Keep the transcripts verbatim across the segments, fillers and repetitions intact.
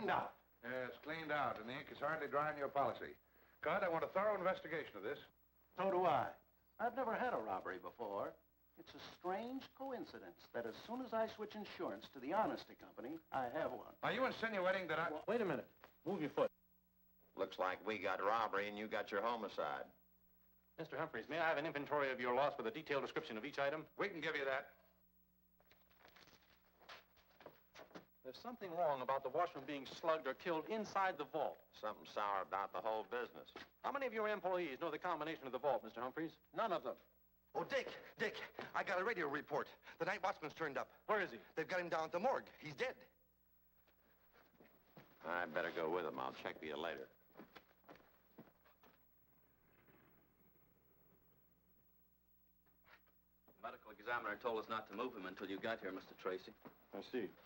cleaned out. Yes, cleaned out, and the ink is hardly dry on your policy. Cud, I want a thorough investigation of this. So do I. I've never had a robbery before. It's a strange coincidence that as soon as I switch insurance to the Honesty Company, I have one. Are you insinuating that I... Well, wait a minute. Move your foot. Looks like we got robbery and you got your homicide. Mister Humphreys, may I have an inventory of your loss with a detailed description of each item? We can give you that. There's something wrong about the washroom being slugged or killed inside the vault. Something sour about the whole business. How many of your employees know the combination of the vault, Mister Humphreys? None of them. Oh, Dick, Dick, I got a radio report. The night watchman's turned up. Where is he? They've got him down at the morgue. He's dead. I better go with him. I'll check with you later. The medical examiner told us not to move him until you got here, Mister Tracy. I see. Is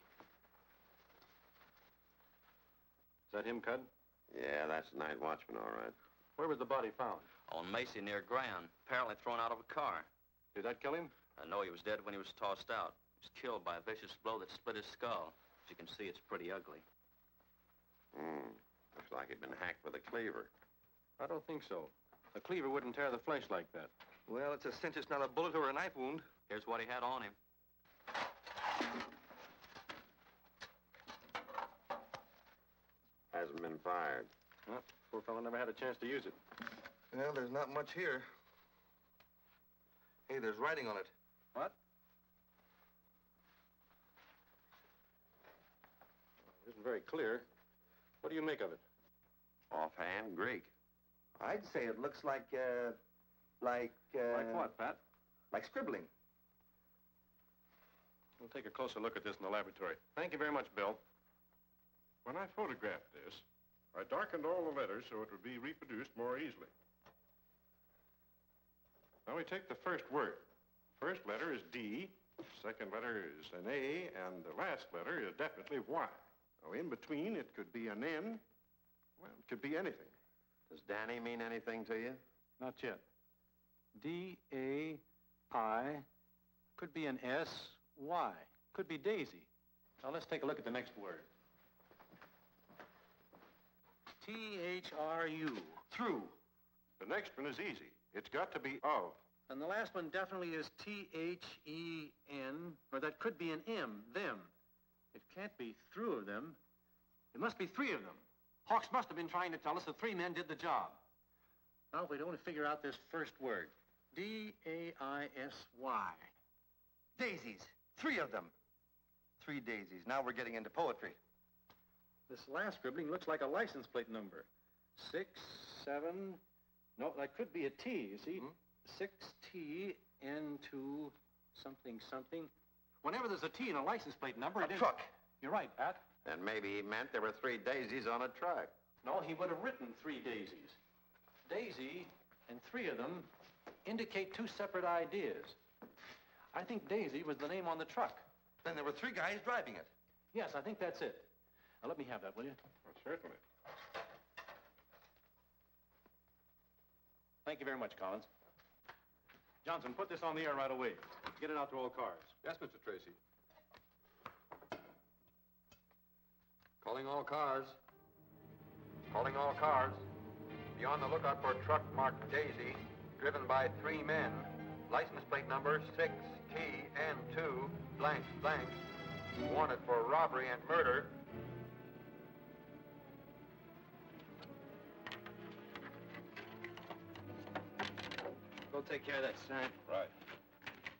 that him, Cud? Yeah, that's the night watchman, all right. Where was the body found? On Macy near Grand, apparently thrown out of a car. Did that kill him? I know he was dead when he was tossed out. He was killed by a vicious blow that split his skull. As you can see, it's pretty ugly. Hmm. Looks like he'd been hacked with a cleaver. I don't think so. A cleaver wouldn't tear the flesh like that. Well, it's a cinch it's not a bullet or a knife wound. Here's what he had on him. Hasn't been fired. Well, poor fellow never had a chance to use it. Well, there's not much here. Hey, there's writing on it. What? It isn't very clear. What do you make of it? Offhand, Greek. I'd say it looks like, uh, like, uh... Like what, Pat? Like scribbling. We'll take a closer look at this in the laboratory. Thank you very much, Bill. When I photographed this, I darkened all the letters so it would be reproduced more easily. Now we take the first word. First letter is D, second letter is an A, and the last letter is definitely Y. Now in between, it could be an N. Well, it could be anything. Does Danny mean anything to you? Not yet. D A I could be an S Y. Could be Daisy. Now let's take a look at the next word. T H R U. Through. The next one is easy. It's got to be of. And the last one definitely is T H E N, or that could be an M, them. It can't be through of them. It must be three of them. Hawks must have been trying to tell us that three men did the job. Now, if we'd only figure out this first word. D A I S Y. Daisies. Three of them. Three daisies. Now we're getting into poetry. This last scribbling looks like a license plate number. Six, seven... No, that could be a T, you see? Hmm? Six T N two something something. Whenever there's a T in a license plate number, A it is... truck. You're right, Pat. Then maybe he meant there were three daisies on a truck. No, he would have written three daisies. Daisy and three of them indicate two separate ideas. I think Daisy was the name on the truck. Then there were three guys driving it. Yes, I think that's it. Now, let me have that, will you? Well, certainly. Thank you very much, Collins. Johnson, put this on the air right away. Get it out to all cars. Yes, Mister Tracy. Calling all cars. Calling all cars. Be on the lookout for a truck marked Daisy, driven by three men. License plate number six T N two blank blank. Wanted for robbery and murder. Go take care of that, Sam. Right.